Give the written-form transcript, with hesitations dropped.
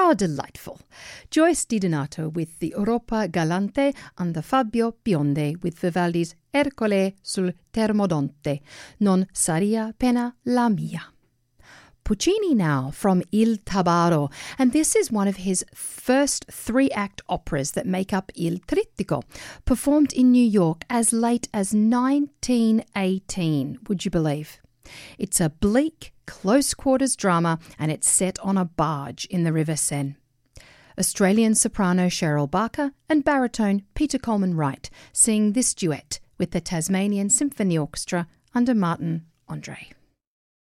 How delightful. Joyce DiDonato with the Europa Galante and the Fabio Bionde with Vivaldi's Ercole sul Termodonte, non saria pena la mia. Puccini now from Il Tabarro, and this is one of his first 3-act operas that make up Il Trittico, performed in New York as late as 1918, would you believe? It's a bleak, close-quarters drama, and it's set on a barge in the River Seine. Australian soprano Cheryl Barker and baritone Peter Coleman Wright sing this duet with the Tasmanian Symphony Orchestra under Martin Andre.